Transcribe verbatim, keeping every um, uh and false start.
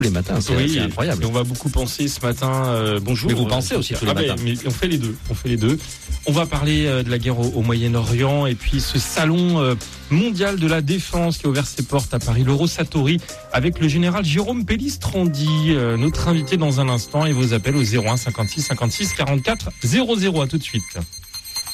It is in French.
les matins, c'est, oui, c'est incroyable. Et on va beaucoup penser ce matin. Euh, bonjour. Mais vous pensez aussi tous les ah matins. Ben, mais on fait les deux. On fait les deux. On va parler euh, de la guerre au, au Moyen-Orient et puis ce salon euh, mondial de la défense qui a ouvert ses portes à Paris, l'Eurosatory, avec le général Jérôme Pellistrandi, euh, notre invité dans un instant, et vos appels au zéro un cinquante-six cinquante-six quarante-quatre zéro zéro. À tout de suite.